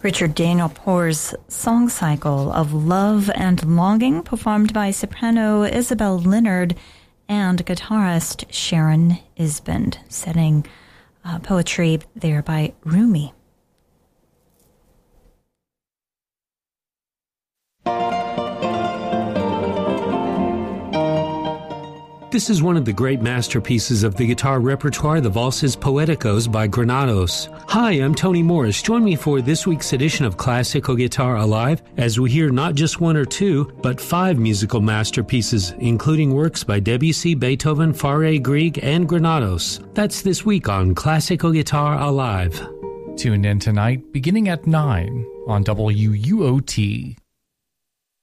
Richard Daniel Poor's song cycle of Love and Longing, performed by soprano Isabel Leonard and guitarist Sharon Isbend, setting poetry there by Rumi. This is one of the great masterpieces of the guitar repertoire, the Valses Poéticos by Granados. Hi, I'm Tony Morris. Join me for this week's edition of Classical Guitar Alive as we hear not just one or two, but 5 musical masterpieces, including works by Debussy, Beethoven, Fauré, Grieg, and Granados. That's this week on Classical Guitar Alive. Tune in tonight beginning at 9 on WUOT.